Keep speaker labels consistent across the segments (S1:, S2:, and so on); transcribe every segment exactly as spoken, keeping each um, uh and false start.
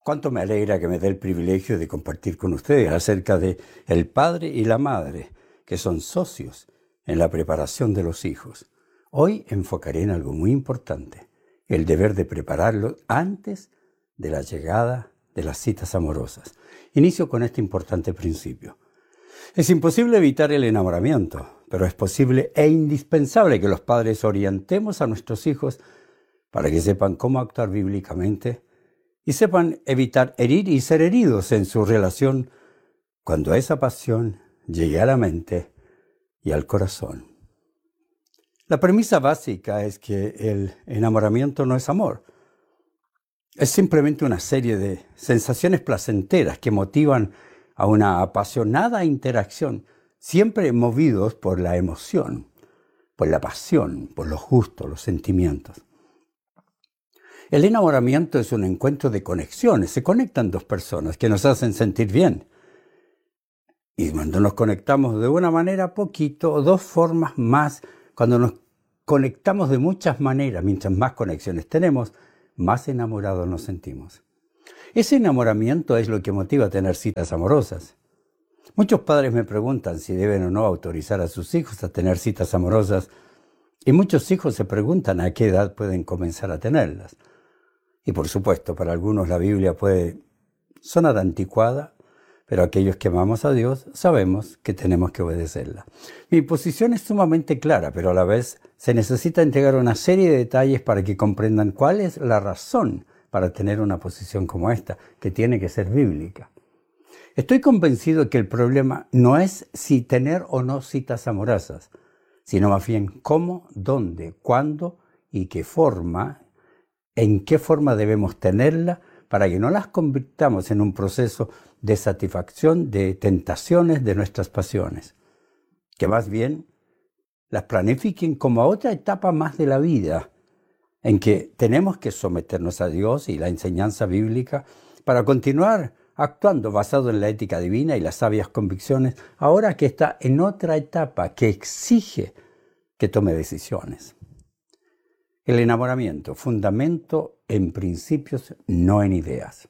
S1: Cuánto me alegra que me dé el privilegio de compartir con ustedes acerca de el padre y la madre, que son socios en la preparación de los hijos. Hoy enfocaré en algo muy importante, el deber de prepararlos antes de la llegada de las citas amorosas. Inicio con este importante principio. Es imposible evitar el enamoramiento, pero es posible e indispensable que los padres orientemos a nuestros hijos para que sepan cómo actuar bíblicamente y sepan evitar herir y ser heridos en su relación cuando esa pasión llegue a la mente y al corazón. La premisa básica es que el enamoramiento no es amor. Es simplemente una serie de sensaciones placenteras que motivan a una apasionada interacción, siempre movidos por la emoción, por la pasión, por los gustos, los sentimientos. El enamoramiento es un encuentro de conexiones. Se conectan dos personas que nos hacen sentir bien. Y cuando nos conectamos de una manera poquito, o dos formas más, cuando nos conectamos de muchas maneras, mientras más conexiones tenemos, más enamorados nos sentimos. Ese enamoramiento es lo que motiva a tener citas amorosas. Muchos padres me preguntan si deben o no autorizar a sus hijos a tener citas amorosas, y muchos hijos se preguntan a qué edad pueden comenzar a tenerlas. Y por supuesto, para algunos la Biblia puede sonar anticuada, pero aquellos que amamos a Dios sabemos que tenemos que obedecerla. Mi posición es sumamente clara, pero a la vez se necesita entregar una serie de detalles para que comprendan cuál es la razón para tener una posición como esta, que tiene que ser bíblica. Estoy convencido que el problema no es si tener o no citas amorosas, sino más bien cómo, dónde, cuándo y qué forma, en qué forma debemos tenerla para que no las convirtamos en un proceso de satisfacción de tentaciones de nuestras pasiones. Que más bien las planifiquen como otra etapa más de la vida, en que tenemos que someternos a Dios y la enseñanza bíblica para continuar actuando basado en la ética divina y las sabias convicciones, ahora que está en otra etapa que exige que tome decisiones. El enamoramiento, fundamento en principios, no en ideas.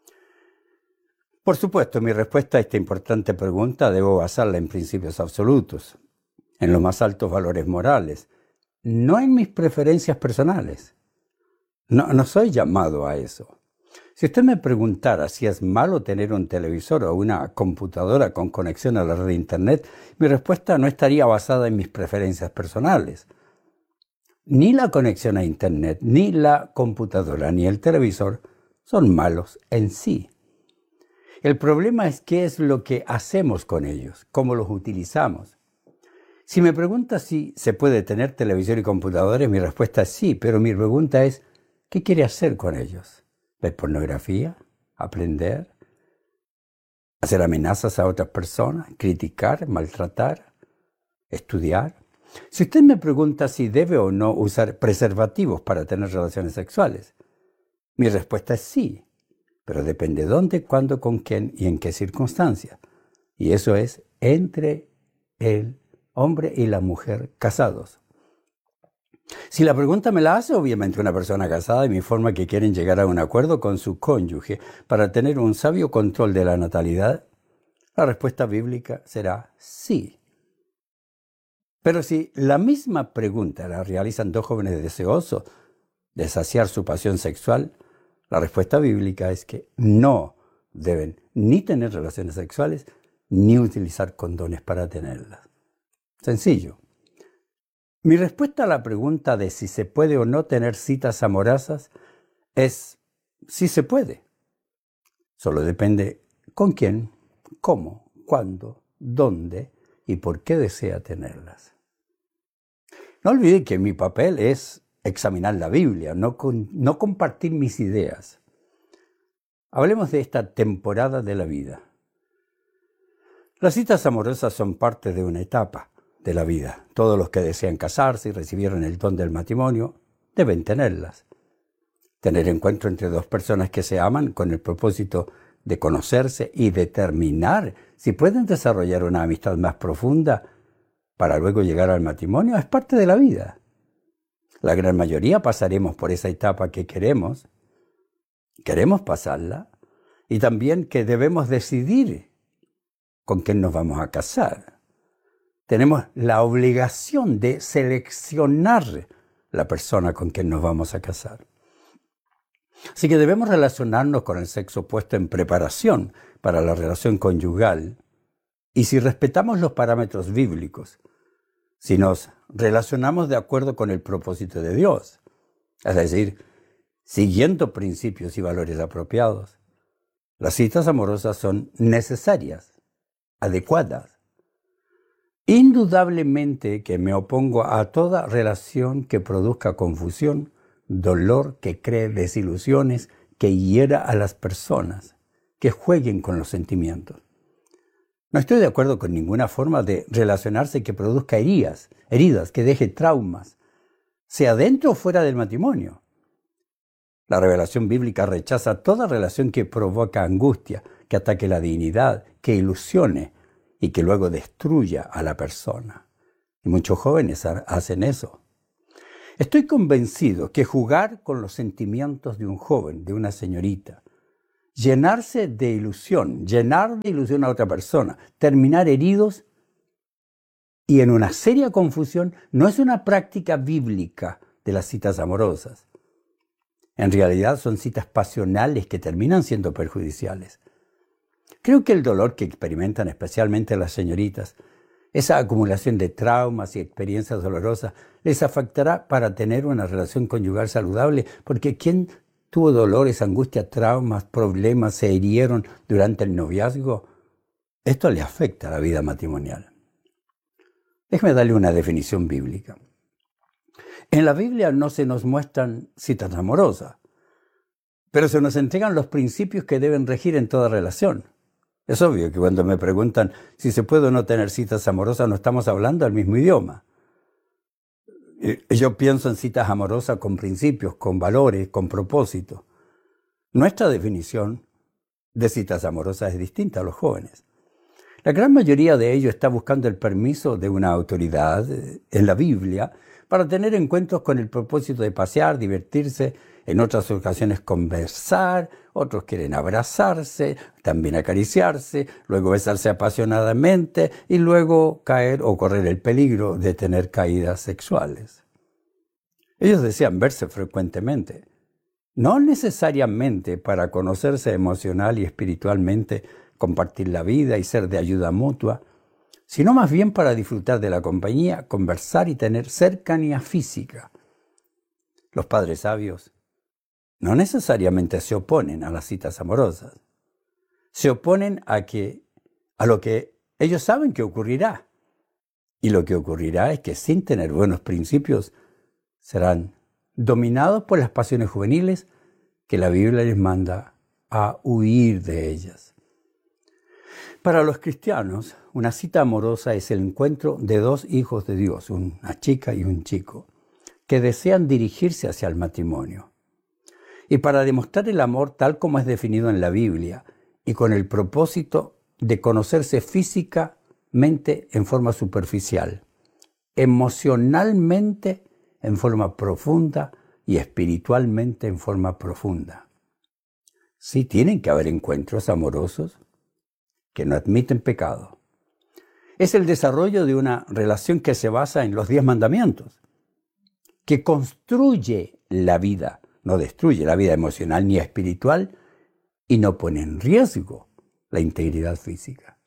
S1: Por supuesto, mi respuesta a esta importante pregunta debo basarla en principios absolutos, en los más altos valores morales, no en mis preferencias personales. No, no soy llamado a eso. Si usted me preguntara si es malo tener un televisor o una computadora con conexión a la red de Internet, mi respuesta no estaría basada en mis preferencias personales. Ni la conexión a Internet, ni la computadora, ni el televisor son malos en sí. El problema es qué es lo que hacemos con ellos, cómo los utilizamos. Si me pregunta si se puede tener televisor y computadores, mi respuesta es sí, pero mi pregunta es, ¿qué quiere hacer con ellos? ¿Ver pornografía? ¿Aprender? ¿Hacer amenazas a otras personas? ¿Criticar? ¿Maltratar? ¿Estudiar? Si usted me pregunta si debe o no usar preservativos para tener relaciones sexuales, mi respuesta es sí, pero depende dónde, cuándo, con quién y en qué circunstancias. Y eso es entre el hombre y la mujer casados. Si la pregunta me la hace obviamente una persona casada y me informa que quieren llegar a un acuerdo con su cónyuge para tener un sabio control de la natalidad, la respuesta bíblica será sí. Pero si la misma pregunta la realizan dos jóvenes deseosos de saciar su pasión sexual, la respuesta bíblica es que no deben ni tener relaciones sexuales ni utilizar condones para tenerlas. Sencillo. Mi respuesta a la pregunta de si se puede o no tener citas amorosas es sí se puede. Solo depende con quién, cómo, cuándo, dónde y por qué desea tenerlas. No olvide que mi papel es examinar la Biblia, no, con, no compartir mis ideas. Hablemos de esta temporada de la vida. Las citas amorosas son parte de una etapa de la vida. Todos los que desean casarse y recibieron el don del matrimonio deben tenerlas. Tener encuentro entre dos personas que se aman con el propósito de conocerse y determinar si pueden desarrollar una amistad más profunda para luego llegar al matrimonio es parte de la vida. La gran mayoría pasaremos por esa etapa que queremos. Queremos pasarla y también que debemos decidir con quién nos vamos a casar. Tenemos la obligación de seleccionar la persona con quien nos vamos a casar. Así que debemos relacionarnos con el sexo opuesto en preparación para la relación conyugal. Y si respetamos los parámetros bíblicos, si nos relacionamos de acuerdo con el propósito de Dios, es decir, siguiendo principios y valores apropiados, las citas amorosas son necesarias, adecuadas. Indudablemente que me opongo a toda relación que produzca confusión, dolor, que cree desilusiones, que hiera a las personas, que jueguen con los sentimientos. No estoy de acuerdo con ninguna forma de relacionarse que produzca heridas, heridas, que deje traumas, sea dentro o fuera del matrimonio. La revelación bíblica rechaza toda relación que provoca angustia, que ataque la dignidad, que ilusione y que luego destruya a la persona. Y muchos jóvenes hacen eso. Estoy convencido que jugar con los sentimientos de un joven, de una señorita, llenarse de ilusión, llenar de ilusión a otra persona, terminar heridos y en una seria confusión, no es una práctica bíblica de las citas amorosas. En realidad son citas pasionales que terminan siendo perjudiciales. Creo que el dolor que experimentan especialmente las señoritas, esa acumulación de traumas y experiencias dolorosas, les afectará para tener una relación conyugal saludable, porque ¿quién tuvo dolores, angustia, traumas, problemas, se hirieron durante el noviazgo? Esto le afecta a la vida matrimonial. Déjeme darle una definición bíblica. En la Biblia no se nos muestran citas amorosas, pero se nos entregan los principios que deben regir en toda relación. Es obvio que cuando me preguntan si se puede o no tener citas amorosas, no estamos hablando el mismo idioma. Yo pienso en citas amorosas con principios, con valores, con propósitos. Nuestra definición de citas amorosas es distinta a los jóvenes. La gran mayoría de ellos está buscando el permiso de una autoridad en la Biblia para tener encuentros con el propósito de pasear, divertirse, en otras ocasiones conversar, otros quieren abrazarse, también acariciarse, luego besarse apasionadamente y luego caer o correr el peligro de tener caídas sexuales. Ellos desean verse frecuentemente, no necesariamente para conocerse emocional y espiritualmente, compartir la vida y ser de ayuda mutua, sino más bien para disfrutar de la compañía, conversar y tener cercanía física. Los padres sabios no necesariamente se oponen a las citas amorosas. Se oponen a, que, a lo que ellos saben que ocurrirá. Y lo que ocurrirá es que sin tener buenos principios serán dominados por las pasiones juveniles que la Biblia les manda a huir de ellas. Para los cristianos, una cita amorosa es el encuentro de dos hijos de Dios, una chica y un chico, que desean dirigirse hacia el matrimonio. Y para demostrar el amor tal como es definido en la Biblia y con el propósito de conocerse físicamente en forma superficial, emocionalmente en forma profunda y espiritualmente en forma profunda. Sí tienen que haber encuentros amorosos que no admiten pecado. Es el desarrollo de una relación que se basa en los diez mandamientos, que construye la vida, no destruye la vida emocional ni espiritual y no pone en riesgo la integridad física.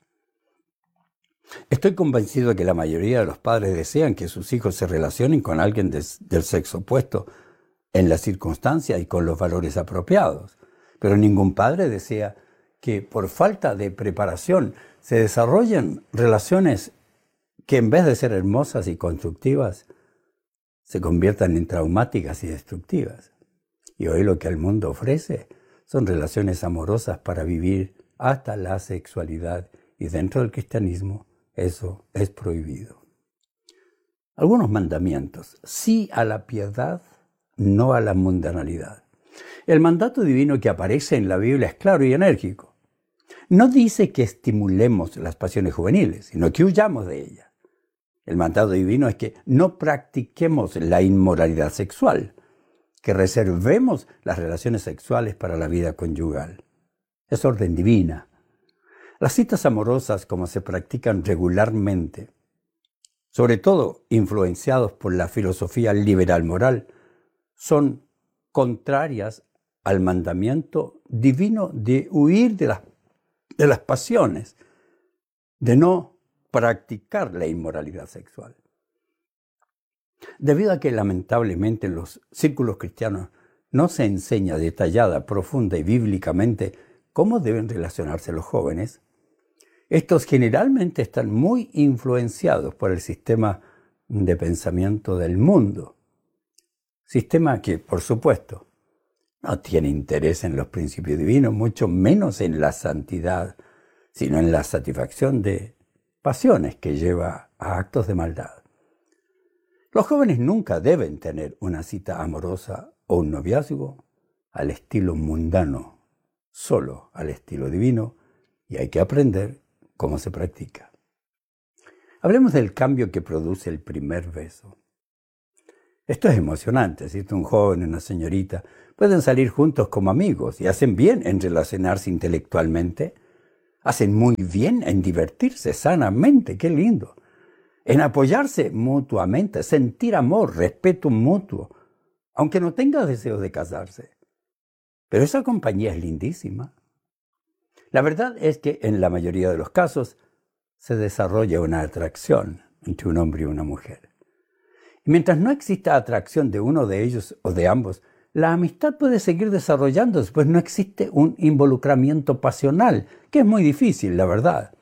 S1: Estoy convencido de que la mayoría de los padres desean que sus hijos se relacionen con alguien de, del sexo opuesto en las circunstancias y con los valores apropiados, pero ningún padre desea que por falta de preparación se desarrollen relaciones que en vez de ser hermosas y constructivas, se conviertan en traumáticas y destructivas. Y hoy lo que el mundo ofrece son relaciones amorosas para vivir hasta la sexualidad, y dentro del cristianismo eso es prohibido. Algunos mandamientos: sí a la piedad, no a la mundanalidad. El mandato divino que aparece en la Biblia es claro y enérgico. No dice que estimulemos las pasiones juveniles, sino que huyamos de ellas. El mandato divino es que no practiquemos la inmoralidad sexual, que reservemos las relaciones sexuales para la vida conyugal. es orden divina. Las citas amorosas, como se practican regularmente, sobre todo influenciados por la filosofía liberal moral, son contrarias al mandamiento divino de huir de las, de las pasiones, de no practicar la inmoralidad sexual. Debido a que lamentablemente en los círculos cristianos no se enseña detallada, profunda y bíblicamente cómo deben relacionarse los jóvenes, estos generalmente están muy influenciados por el sistema de pensamiento del mundo. Sistema que, por supuesto, no tiene interés en los principios divinos, mucho menos en la santidad, sino en la satisfacción de pasiones que lleva a actos de maldad. Los jóvenes nunca deben tener una cita amorosa o un noviazgo al estilo mundano, solo al estilo divino, y hay que aprender cómo se practica. Hablemos del cambio que produce el primer beso. Esto es emocionante, si un joven y una señorita pueden salir juntos como amigos y hacen bien en relacionarse intelectualmente, hacen muy bien en divertirse sanamente, qué lindo, en apoyarse mutuamente, sentir amor, respeto mutuo, aunque no tenga deseo de casarse. Pero esa compañía es lindísima. La verdad es que en la mayoría de los casos se desarrolla una atracción entre un hombre y una mujer. Y mientras no exista atracción de uno de ellos o de ambos, la amistad puede seguir desarrollándose, pues no existe un involucramiento pasional, que es muy difícil, la verdad.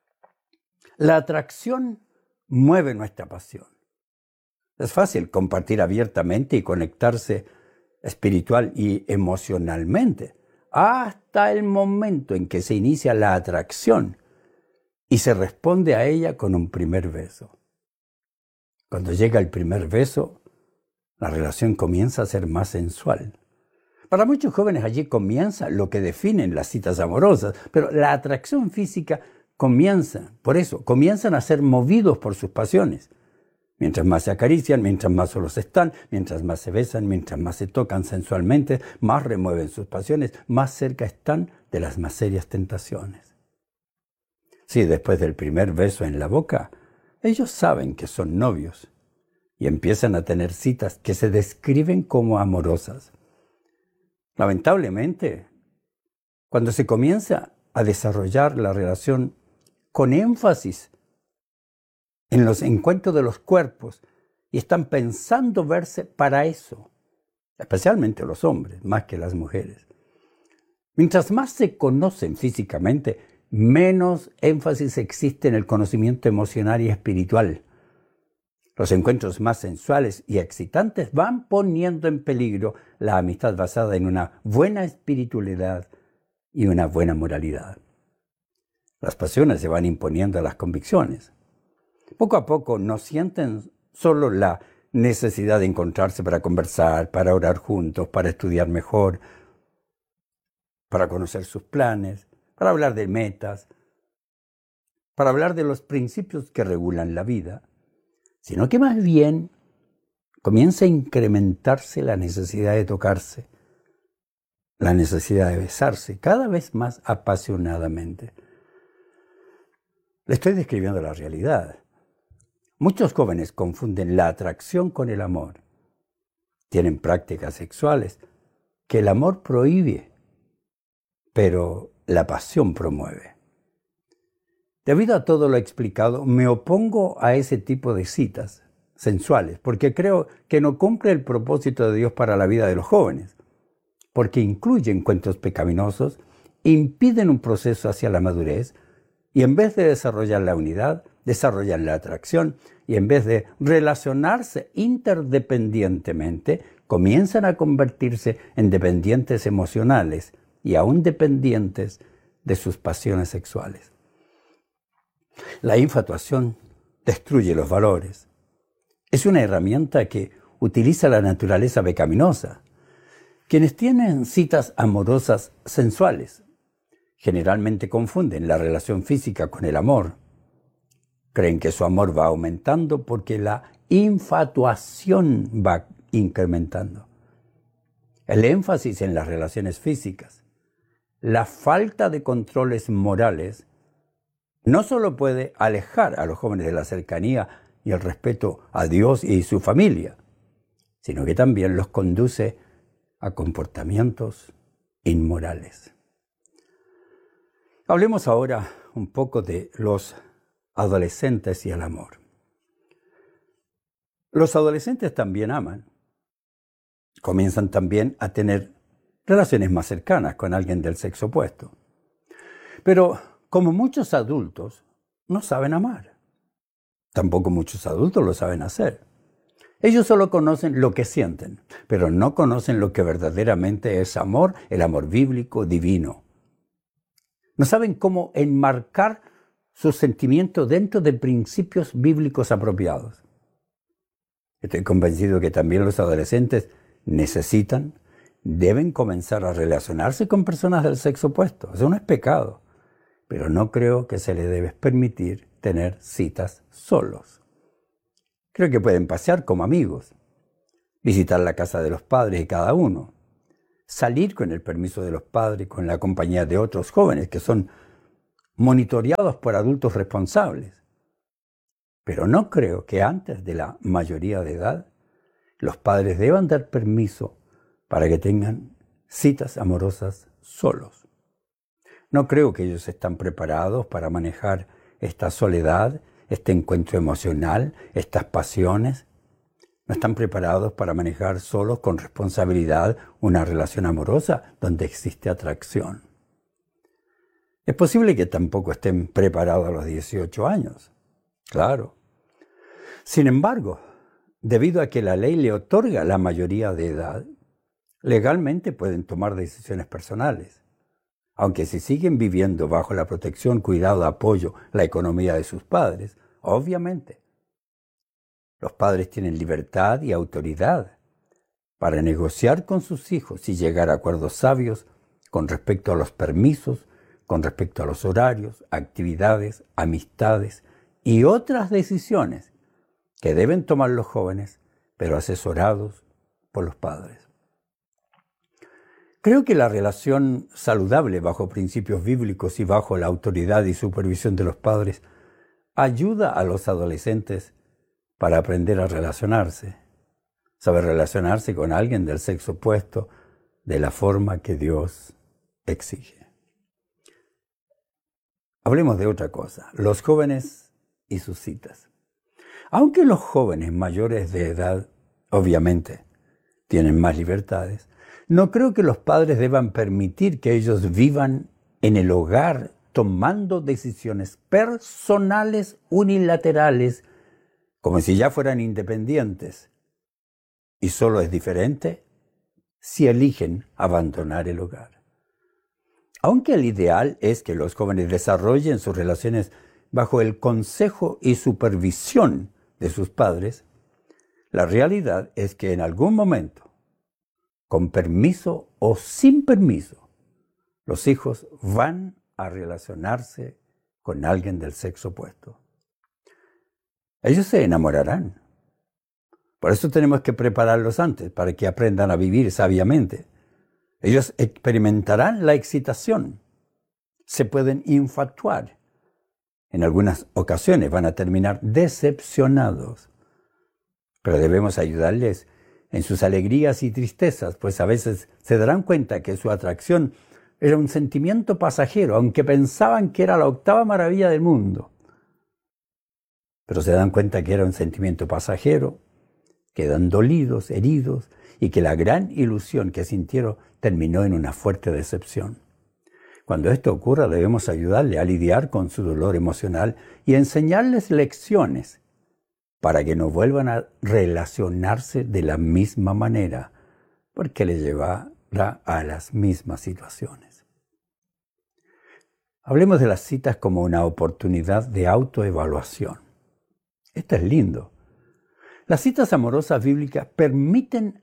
S1: La atracción mueve nuestra pasión. Es fácil compartir abiertamente y conectarse espiritual y emocionalmente, hasta el momento en que se inicia la atracción y se responde a ella con un primer beso. Cuando llega el primer beso, la relación comienza a ser más sensual. Para muchos jóvenes allí comienza lo que definen las citas amorosas, pero la atracción física comienza, por eso, comienzan a ser movidos por sus pasiones. Mientras más se acarician, mientras más solos están, mientras más se besan, mientras más se tocan sensualmente, más remueven sus pasiones, más cerca están de las más serias tentaciones. Sí, después del primer beso en la boca, ellos saben que son novios y empiezan a tener citas que se describen como amorosas. Lamentablemente, cuando se comienza a desarrollar la relación con énfasis en los encuentros de los cuerpos y están pensando verse para eso, especialmente los hombres, más que las mujeres. Mientras más se conocen físicamente, menos énfasis existe en el conocimiento emocional y espiritual. Los encuentros más sensuales y excitantes van poniendo en peligro la amistad basada en una buena espiritualidad y una buena moralidad. Las pasiones se van imponiendo a las convicciones. Poco a poco no sienten solo la necesidad de encontrarse para conversar, para orar juntos, para estudiar mejor, para conocer sus planes, para hablar de metas, para hablar de los principios que regulan la vida, sino que más bien comienza a incrementarse la necesidad de tocarse, la necesidad de besarse cada vez más apasionadamente. Le estoy describiendo la realidad. Muchos jóvenes confunden la atracción con el amor. Tienen prácticas sexuales que el amor prohíbe, pero la pasión promueve. Debido a todo lo explicado, me opongo a ese tipo de citas sensuales, porque creo que no cumple el propósito de Dios para la vida de los jóvenes, porque incluyen encuentros pecaminosos, impiden un proceso hacia la madurez, y en vez de desarrollar la unidad, desarrollan la atracción, y en vez de relacionarse interdependientemente, comienzan a convertirse en dependientes emocionales y aún dependientes de sus pasiones sexuales. La infatuación destruye los valores. Es una herramienta que utiliza la naturaleza pecaminosa. Quienes tienen citas amorosas sensuales generalmente confunden la relación física con el amor. Creen que su amor va aumentando porque la infatuación va incrementando. El énfasis en las relaciones físicas la falta de controles morales no solo puede alejar a los jóvenes de la cercanía y el respeto a Dios y su familia, sino que también los conduce a comportamientos inmorales. Hablemos ahora un poco de los adolescentes y el amor. Los adolescentes también aman. Comienzan también a tener relaciones más cercanas con alguien del sexo opuesto. Pero como muchos adultos, no saben amar. Tampoco muchos adultos lo saben hacer. Ellos solo conocen lo que sienten, pero no conocen lo que verdaderamente es amor, el amor bíblico, divino. No saben cómo enmarcar sus sentimientos dentro de principios bíblicos apropiados. Estoy convencido que también los adolescentes necesitan, deben comenzar a relacionarse con personas del sexo opuesto. Eso no es pecado, pero no creo que se les debe permitir tener citas solos. Creo que pueden pasear como amigos, visitar la casa de los padres de cada uno, salir con el permiso de los padres, con la compañía de otros jóvenes que son monitoreados por adultos responsables. Pero no creo que antes de la mayoría de edad los padres deban dar permiso para que tengan citas amorosas solos. No creo que ellos están preparados para manejar esta soledad, este encuentro emocional, estas pasiones. No están preparados para manejar solos con responsabilidad una relación amorosa donde existe atracción. Es posible que tampoco estén preparados a los dieciocho años. Claro. Sin embargo, debido a que la ley le otorga la mayoría de edad, legalmente pueden tomar decisiones personales. Aunque si siguen viviendo bajo la protección, cuidado, apoyo, la economía de sus padres, obviamente, los padres tienen libertad y autoridad para negociar con sus hijos y llegar a acuerdos sabios con respecto a los permisos, con respecto a los horarios, actividades, amistades y otras decisiones que deben tomar los jóvenes, pero asesorados por los padres. Creo que la relación saludable bajo principios bíblicos y bajo la autoridad y supervisión de los padres ayuda a los adolescentes para aprender a relacionarse, saber relacionarse con alguien del sexo opuesto de la forma que Dios exige. Hablemos de otra cosa, los jóvenes y sus citas. Aunque los jóvenes mayores de edad, obviamente, tienen más libertades, no creo que los padres deban permitir que ellos vivan en el hogar tomando decisiones personales unilaterales como si ya fueran independientes. Y solo es diferente si eligen abandonar el hogar. Aunque el ideal es que los jóvenes desarrollen sus relaciones bajo el consejo y supervisión de sus padres, la realidad es que en algún momento, con permiso o sin permiso, los hijos van a relacionarse con alguien del sexo opuesto. Ellos se enamorarán. Por eso tenemos que prepararlos antes, para que aprendan a vivir sabiamente. Ellos experimentarán la excitación, se pueden infatuar. En algunas ocasiones van a terminar decepcionados, pero debemos ayudarles en sus alegrías y tristezas, pues a veces se darán cuenta que su atracción era un sentimiento pasajero, aunque pensaban que era la octava maravilla del mundo. Pero se dan cuenta que era un sentimiento pasajero, quedan dolidos, heridos, y que la gran ilusión que sintieron terminó en una fuerte decepción. Cuando esto ocurra, debemos ayudarle a lidiar con su dolor emocional y enseñarles lecciones para que no vuelvan a relacionarse de la misma manera, porque les llevará a las mismas situaciones. Hablemos de las citas como una oportunidad de autoevaluación. Esto es lindo. Las citas amorosas bíblicas permiten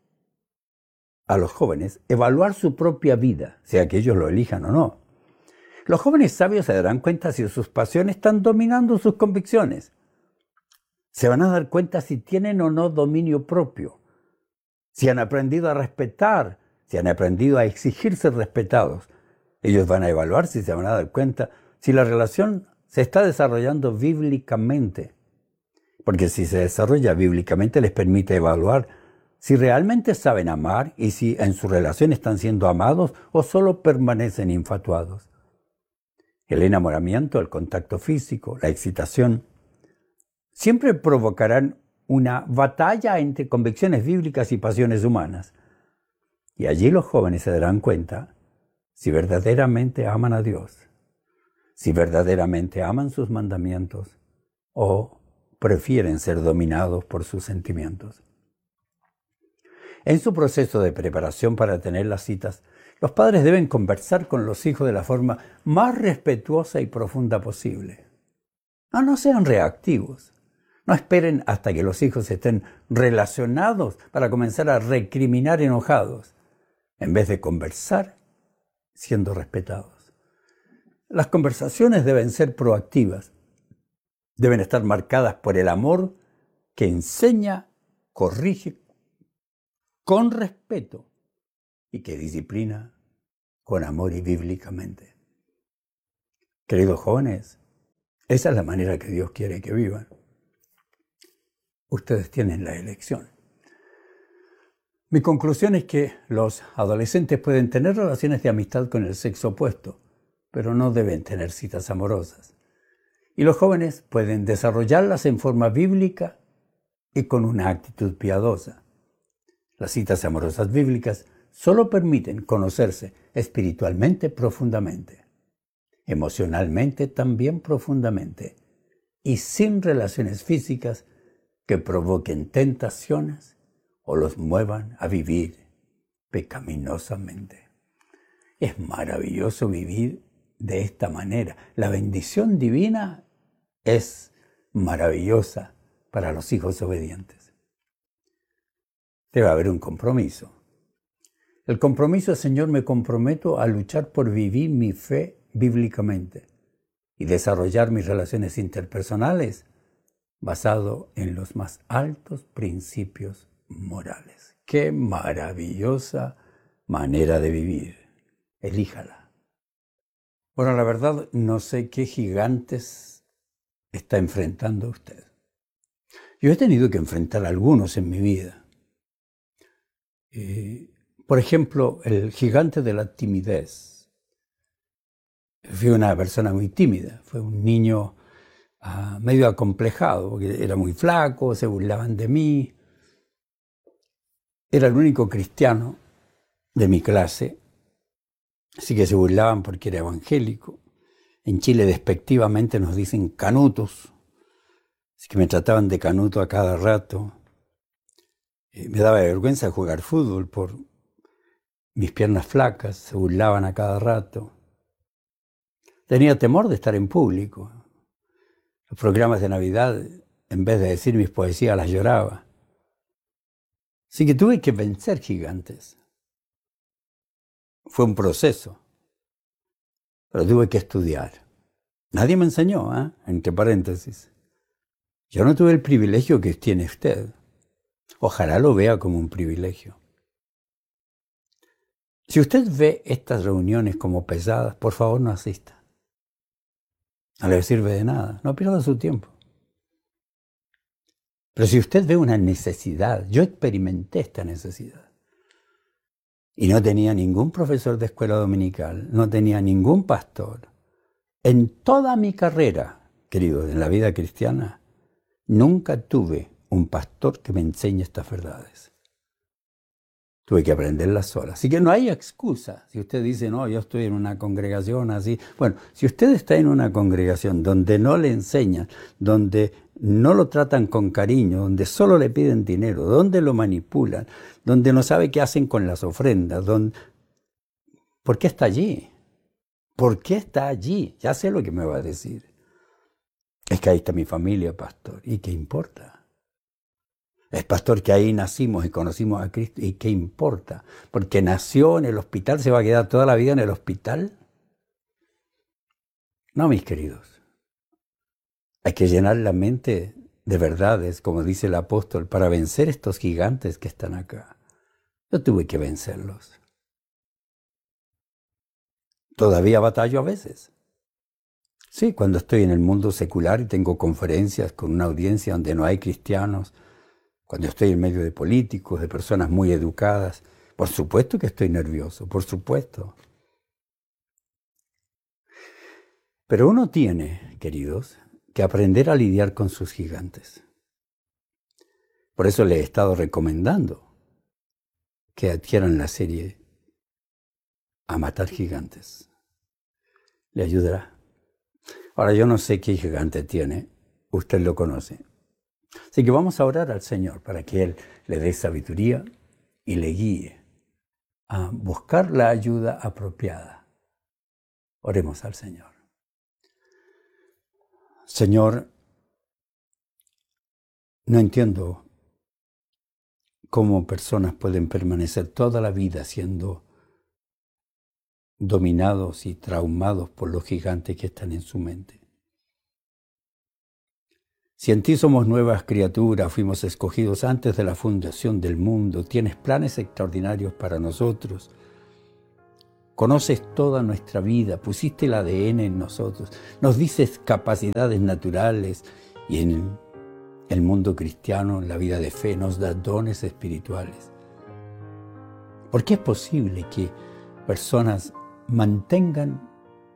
S1: a los jóvenes evaluar su propia vida, sea que ellos lo elijan o no. Los jóvenes sabios se darán cuenta si sus pasiones están dominando sus convicciones. Se van a dar cuenta si tienen o no dominio propio, si han aprendido a respetar, si han aprendido a exigir ser respetados. Ellos van a evaluar si se van a dar cuenta si la relación se está desarrollando bíblicamente. Porque si se desarrolla bíblicamente les permite evaluar si realmente saben amar y si en su relación están siendo amados o solo permanecen infatuados. El enamoramiento, el contacto físico, la excitación, siempre provocarán una batalla entre convicciones bíblicas y pasiones humanas. Y allí los jóvenes se darán cuenta si verdaderamente aman a Dios, si verdaderamente aman sus mandamientos o prefieren ser dominados por sus sentimientos. En su proceso de preparación para tener las citas, los padres deben conversar con los hijos de la forma más respetuosa y profunda posible. No, no sean reactivos. No esperen hasta que los hijos estén relacionados para comenzar a recriminar enojados, en vez de conversar siendo respetados. Las conversaciones deben ser proactivas. Deben estar marcadas por el amor que enseña, corrige con respeto y que disciplina con amor y bíblicamente. Queridos jóvenes, esa es la manera que Dios quiere que vivan. Ustedes tienen la elección. Mi conclusión es que los adolescentes pueden tener relaciones de amistad con el sexo opuesto, pero no deben tener citas amorosas. Y los jóvenes pueden desarrollarlas en forma bíblica y con una actitud piadosa. Las citas amorosas bíblicas solo permiten conocerse espiritualmente profundamente, emocionalmente también profundamente, y sin relaciones físicas que provoquen tentaciones o los muevan a vivir pecaminosamente. Es maravilloso vivir de esta manera. La bendición divina es maravillosa para los hijos obedientes. Debe haber un compromiso. El compromiso es: Señor, me comprometo a luchar por vivir mi fe bíblicamente y desarrollar mis relaciones interpersonales basado en los más altos principios morales. ¡Qué maravillosa manera de vivir! Elíjala. Bueno, la verdad, no sé qué gigantes está enfrentando usted. Yo he tenido que enfrentar algunos en mi vida. Eh, por ejemplo, el gigante de la timidez. Fui una persona muy tímida, fue un niño uh, medio acomplejado, porque era muy flaco, se burlaban de mí. Era el único cristiano de mi clase, así que se burlaban porque era evangélico. En Chile despectivamente nos dicen canutos, así que me trataban de canuto a cada rato. Eh, me daba vergüenza jugar fútbol por mis piernas flacas, se burlaban a cada rato. Tenía temor de estar en público. Los programas de Navidad, en vez de decir mis poesías, las lloraba. Así que tuve que vencer gigantes. Fue un proceso, pero tuve que estudiar. Nadie me enseñó, ¿eh? Entre paréntesis. Yo no tuve el privilegio que tiene usted. Ojalá lo vea como un privilegio. Si usted ve estas reuniones como pesadas, por favor no asista. No le sirve de nada, no pierda su tiempo. Pero si usted ve una necesidad, yo experimenté esta necesidad. Y no tenía ningún profesor de escuela dominical, no tenía ningún pastor. En toda mi carrera, queridos, en la vida cristiana, nunca tuve un pastor que me enseñe estas verdades. Tuve que aprenderlas sola. Así que no hay excusa. Si usted dice, no, yo estoy en una congregación así. Bueno, si usted está en una congregación donde no le enseñan, donde no lo tratan con cariño, donde solo le piden dinero, donde lo manipulan, donde no sabe qué hacen con las ofrendas, donde... ¿por qué está allí? ¿Por qué está allí? Ya sé lo que me va a decir. Es que ahí está mi familia, pastor. ¿Y qué importa? Es, pastor, que ahí nacimos y conocimos a Cristo. ¿Y qué importa? Porque nació en el hospital, ¿se va a quedar toda la vida en el hospital? No, mis queridos. Hay que llenar la mente de verdades, como dice el apóstol, para vencer estos gigantes que están acá. Yo tuve que vencerlos. Todavía batallo a veces. Sí, cuando estoy en el mundo secular y tengo conferencias con una audiencia donde no hay cristianos, cuando estoy en medio de políticos, de personas muy educadas, por supuesto que estoy nervioso, por supuesto. Pero uno tiene, queridos, que aprender a lidiar con sus gigantes. Por eso le he estado recomendando que adquieran la serie A Matar Gigantes. Le ayudará. Ahora, yo no sé qué gigante tiene, usted lo conoce. Así que vamos a orar al Señor para que Él le dé sabiduría y le guíe a buscar la ayuda apropiada. Oremos al Señor. Señor, no entiendo cómo personas pueden permanecer toda la vida siendo dominados y traumados por los gigantes que están en su mente. Si en ti somos nuevas criaturas, fuimos escogidos antes de la fundación del mundo, tienes planes extraordinarios para nosotros, conoces toda nuestra vida, pusiste el A D N en nosotros, nos dices capacidades naturales y en el mundo cristiano, en la vida de fe, nos das dones espirituales. ¿Por qué es posible que personas mantengan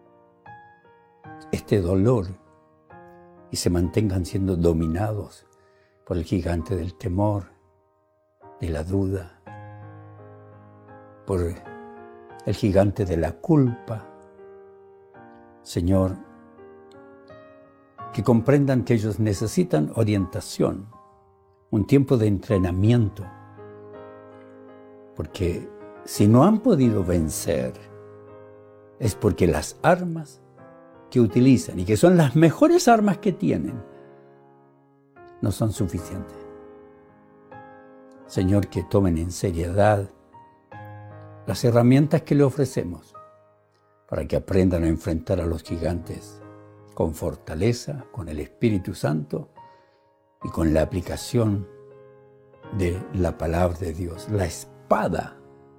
S1: este dolor y se mantengan siendo dominados por el gigante del temor, de la duda, por el gigante de la culpa? Señor, que comprendan que ellos necesitan orientación, un tiempo de entrenamiento, porque si no han podido vencer, es porque las armas que utilizan y que son las mejores armas que tienen, no son suficientes. Señor, que tomen en seriedad las herramientas que le ofrecemos para que aprendan a enfrentar a los gigantes con fortaleza, con el Espíritu Santo y con la aplicación de la palabra de Dios, la espada,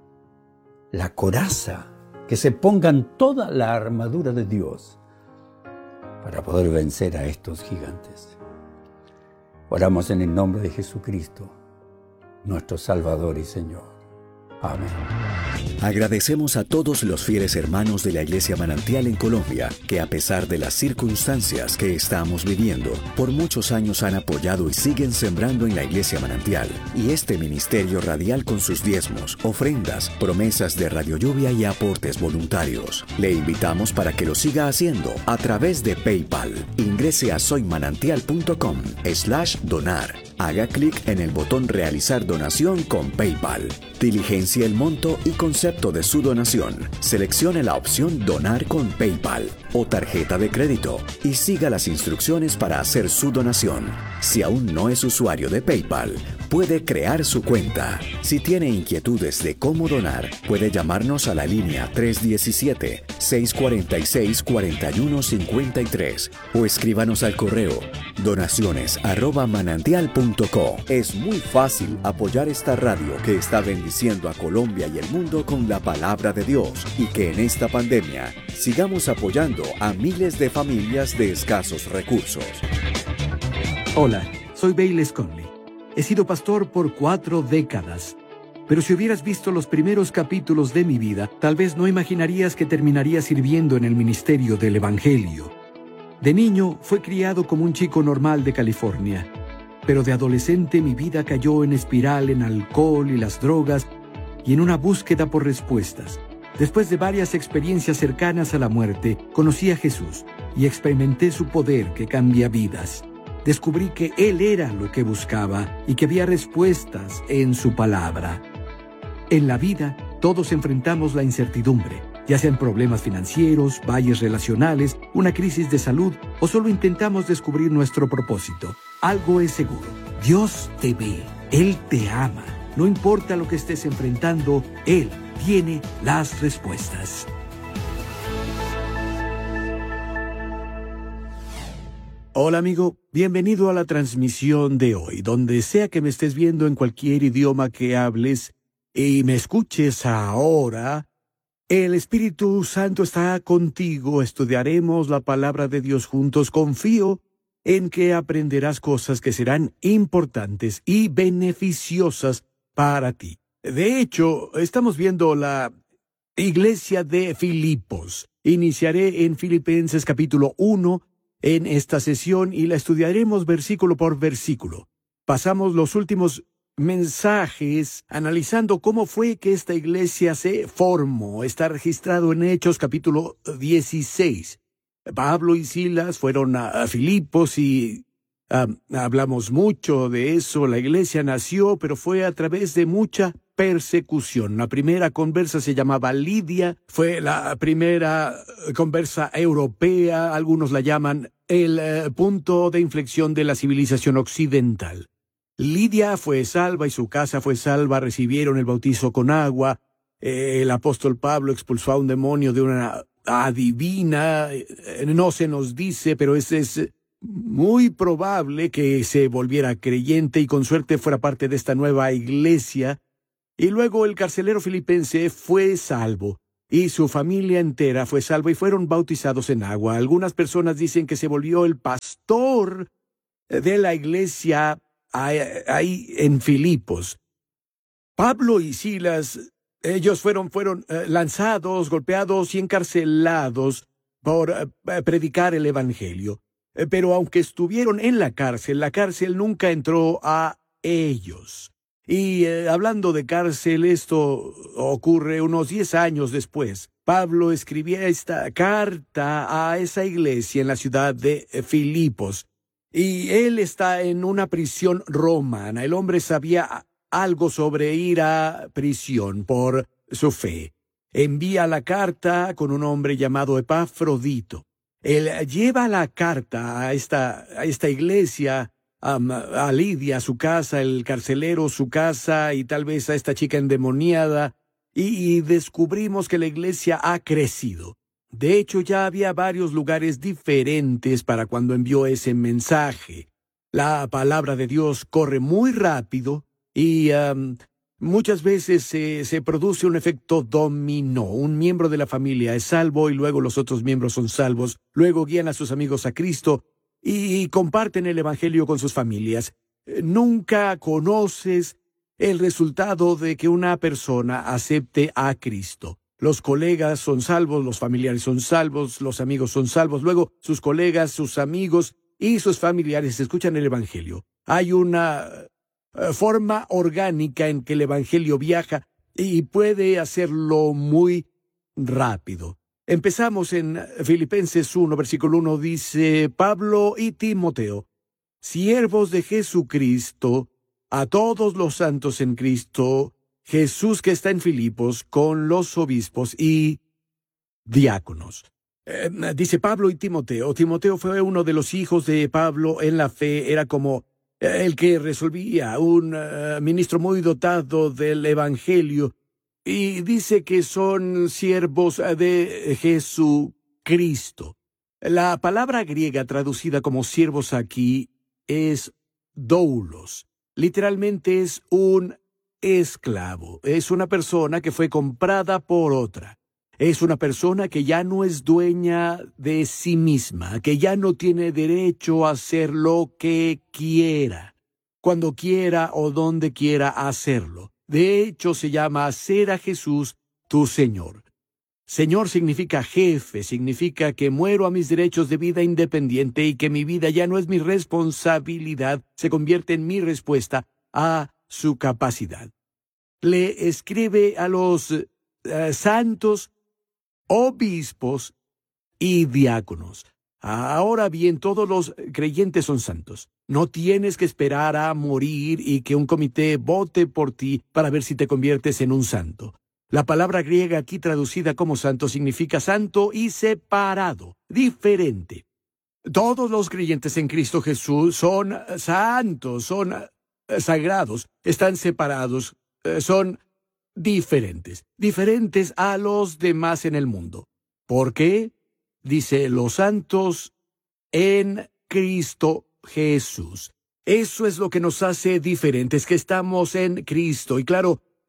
S1: la coraza, que se pongan toda la armadura de Dios para poder vencer a estos gigantes. Oramos en el nombre de Jesucristo, nuestro Salvador y Señor. Amén.
S2: Agradecemos a todos los fieles hermanos de la Iglesia Manantial en Colombia, que a pesar de las circunstancias que estamos viviendo, por muchos años han apoyado y siguen sembrando en la Iglesia Manantial y este ministerio radial con sus diezmos, ofrendas, promesas de Radio Lluvia y aportes voluntarios. Le invitamos para que lo siga haciendo a través de PayPal. Ingrese a soymanantial.com slash donar. Haga clic en el botón Realizar donación con PayPal. Diligencia el monto y concepto de su donación. Seleccione la opción Donar con PayPal o tarjeta de crédito y siga las instrucciones para hacer su donación. Si aún no es usuario de PayPal, puede crear su cuenta. Si tiene inquietudes de cómo donar, puede llamarnos a la línea tres uno siete, seis cuatro seis, cuatro uno cinco tres o escríbanos al correo donaciones arroba manantial punto co. Es muy fácil apoyar esta radio que está bendiciendo a Colombia y el mundo con la palabra de Dios, y que en esta pandemia sigamos apoyando a miles de familias de escasos recursos.
S3: Hola, soy Bayless Conley. He sido pastor por cuatro décadas. Pero si hubieras visto los primeros capítulos de mi vida, tal vez no imaginarías que terminaría sirviendo en el ministerio del Evangelio. De niño, fui criado como un chico normal de California. Pero de adolescente mi vida cayó en espiral en alcohol y las drogas y en una búsqueda por respuestas. Después de varias experiencias cercanas a la muerte, conocí a Jesús y experimenté su poder que cambia vidas. Descubrí que Él era lo que buscaba y que había respuestas en su palabra. En la vida, todos enfrentamos la incertidumbre, ya sean problemas financieros, valles relacionales, una crisis de salud o solo intentamos descubrir nuestro propósito. Algo es seguro: Dios te ve, Él te ama. No importa lo que estés enfrentando, Él tiene las respuestas. Hola amigo, bienvenido a la transmisión de hoy. Donde sea que me estés viendo, en cualquier idioma que hables y me escuches ahora, El Espíritu Santo está contigo. Estudiaremos la palabra de Dios juntos. Confío en que aprenderás cosas que serán importantes y beneficiosas para ti. De hecho, estamos viendo la iglesia de Filipos. Iniciaré en Filipenses capítulo uno en esta sesión y la estudiaremos versículo por versículo. Pasamos los últimos mensajes analizando cómo fue que esta iglesia se formó. Está registrado en Hechos capítulo dieciséis. Pablo y Silas fueron a Filipos y um, hablamos mucho de eso. La iglesia nació, pero fue a través de mucha persecución. La primera conversa se llamaba Lidia, fue la primera conversa europea, algunos la llaman el eh, punto de inflexión de la civilización occidental. Lidia fue salva y su casa fue salva, recibieron el bautizo con agua. Eh, el apóstol Pablo expulsó a un demonio de una adivina, no se nos dice, pero es, es muy probable que se volviera creyente y con suerte fuera parte de esta nueva iglesia. Y luego el carcelero filipense fue salvo y su familia entera fue salva y fueron bautizados en agua. Algunas personas dicen que se volvió el pastor de la iglesia ahí en Filipos. Pablo y Silas, ellos fueron, fueron uh, lanzados, golpeados y encarcelados por uh, predicar el Evangelio. Uh, pero aunque estuvieron en la cárcel, la cárcel nunca entró a ellos. Y uh, hablando de cárcel, esto ocurre unos diez años después. Pablo escribía esta carta a esa iglesia en la ciudad de Filipos. Y él está en una prisión romana. El hombre sabía algo sobre ir a prisión por su fe. Envía la carta con un hombre llamado Epafrodito. Él lleva la carta a esta, a esta iglesia, um, a Lidia, a su casa, el carcelero, su casa, y tal vez a esta chica endemoniada, y, y descubrimos que la iglesia ha crecido. De hecho, ya había varios lugares diferentes para cuando envió ese mensaje. La palabra de Dios corre muy rápido y um, muchas veces se, se produce un efecto dominó. Un miembro de la familia es salvo y luego los otros miembros son salvos. Luego guían a sus amigos a Cristo y, y comparten el Evangelio con sus familias. Nunca conoces el resultado de que una persona acepte a Cristo. Los colegas son salvos, los familiares son salvos, los amigos son salvos. Luego sus colegas, sus amigos y sus familiares escuchan el Evangelio. Hay una uh, forma orgánica en que el Evangelio viaja y puede hacerlo muy rápido. Empezamos en Filipenses uno, versículo uno, dice: Pablo y Timoteo, siervos de Jesucristo, a todos los santos en Cristo Jesús que está en Filipos, con los obispos y diáconos. Eh, dice Pablo y Timoteo. Timoteo fue uno de los hijos de Pablo en la fe. Era como eh, el que resolvía, un uh, ministro muy dotado del Evangelio. Y dice que son siervos de Jesucristo. La palabra griega traducida como siervos aquí es doulos. Literalmente es un esclavo. Es una persona que fue comprada por otra. Es una persona que ya no es dueña de sí misma, que ya no tiene derecho a hacer lo que quiera, cuando quiera o donde quiera hacerlo. De hecho, se llama hacer a Jesús tu Señor. Señor significa jefe, significa que muero a mis derechos de vida independiente y que mi vida ya no es mi responsabilidad, se convierte en mi respuesta a su capacidad. Le escribe a los uh, santos, obispos y diáconos. Ahora bien, todos los creyentes son santos. No tienes que esperar a morir y que un comité vote por ti para ver si te conviertes en un santo. La palabra griega aquí traducida como santo significa santo y separado, diferente. Todos los creyentes en Cristo Jesús son santos, son sagrados, están separados, son diferentes, diferentes a los demás en el mundo. ¿Por qué? Dice, los santos en Cristo Jesús. Eso es lo que nos hace diferentes, que estamos en Cristo. Y claro,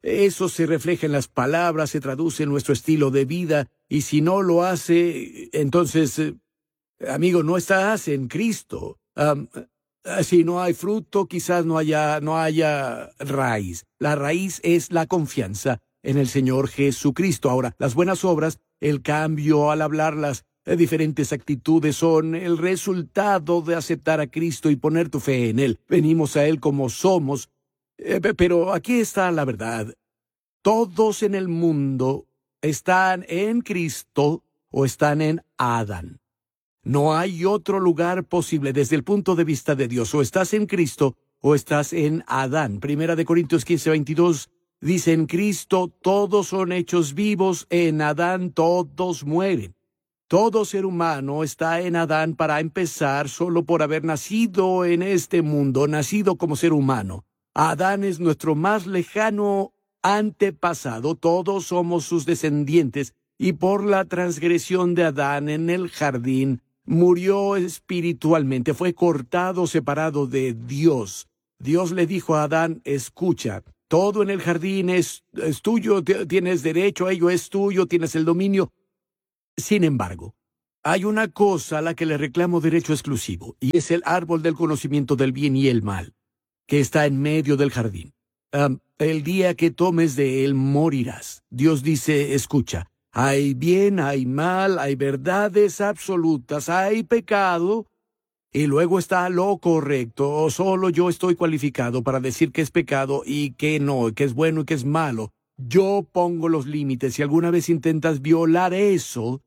S3: Eso se refleja en las palabras, se traduce en nuestro estilo de vida, y si no lo hace, entonces, eh, amigo, no estás en Cristo. Um, si no hay fruto, quizás no haya, no haya raíz. La raíz es la confianza en el Señor Jesucristo. Ahora, las buenas obras, el cambio al hablar, las eh, diferentes actitudes son el resultado de aceptar a Cristo y poner tu fe en Él. Venimos a Él como somos, eh, pero aquí está la verdad. Todos en el mundo están en Cristo o están en Adán. No hay otro lugar posible desde el punto de vista de Dios. O estás en Cristo o estás en Adán. Primera de Corintios quince, veintidós dice: en Cristo todos son hechos vivos, en Adán todos mueren. Todo ser humano está en Adán para empezar solo por haber nacido en este mundo, nacido como ser humano. Adán es nuestro más lejano antepasado. Todos somos sus descendientes, y por la transgresión de Adán en el jardín, murió espiritualmente, fue cortado, separado de Dios. Dios le dijo a Adán: escucha, todo en el jardín es, es tuyo, tienes derecho a ello, es tuyo, tienes el dominio. Sin embargo, hay una cosa a la que le reclamo derecho exclusivo, y es el árbol del conocimiento del bien y el mal, que está en medio del jardín. Um, el día que tomes de él morirás. Dios dice: escucha, hay bien, hay mal, hay verdades absolutas, hay pecado, y luego está lo correcto. O solo yo estoy cualificado para decir que es pecado y que no, que es bueno y que es malo. Yo pongo los límites. Si alguna vez intentas violar eso,